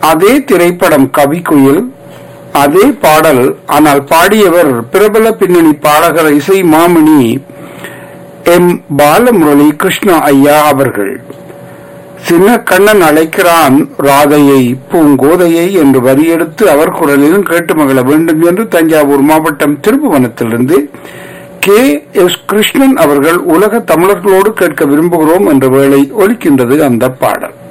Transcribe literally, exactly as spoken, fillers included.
அதே திரைப்படம் கவிக்குயில், அதே பாடல். ஆனால் பாடியவர் பிரபல பின்னணி பாடகர் இசை மாமணி எம் பாலமுரளி கிருஷ்ணா ஐயா அவர்கள். சின்ன கண்ணன் அழைக்கிறான் ராதையை பூங்கோதையை என்று வரியெடுத்து அவர் குரலிலும் கேட்டு மகிழ வேண்டும் என்று தஞ்சாவூர் மாவட்டம் திருப்புவனத்திலிருந்து கே எஸ் கிருஷ்ணன் அவர்கள் உலக தமிழர்களோடு கேட்க விரும்புகிறோம் என்ற வேளை ஒலிக்கின்றது அந்த பாடல்.